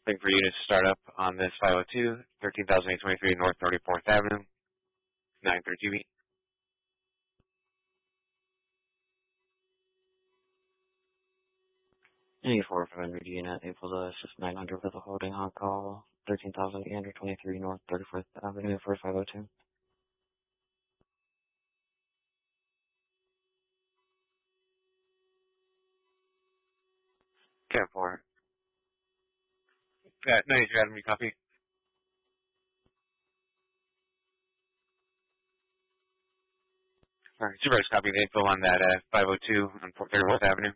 Waiting for you to start up on this 502, 13,823 North 34th Avenue, 932B. Any 4500 unit able to assist 900 with a holding on call, 13,823 North 34th Avenue for 502. Care for. No, you got me copy. Alright, supervisor copy the info on that 502 on 34th Avenue.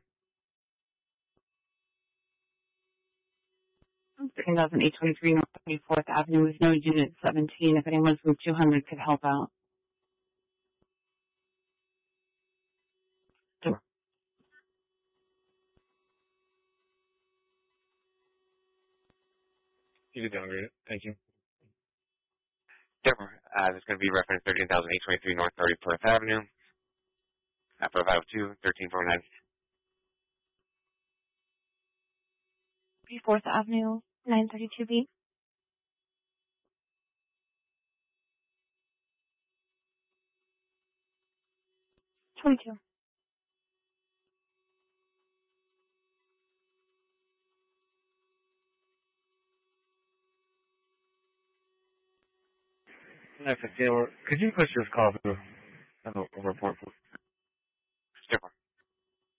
13,823 North 34th Avenue with no unit 17. If anyone from 200 could help out. Sure. You can downgrade it. Thank you. Denver, this is going to be reference 13,823 North 34th Avenue. For 502, 1349. 34th Avenue, 932B. 22. Could you push this call through? I have a report, please.